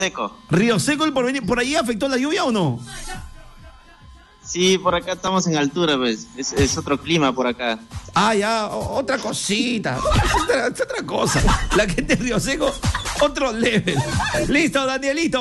Seco. Río Seco, el Porvenir. ¿Por ahí afectó la lluvia o no? Sí, por acá estamos en altura, pues. Es otro clima por acá. Ah, ya, otra cosita. Es otra cosa. La gente de Río Seco, otro level. Listo, Danielito.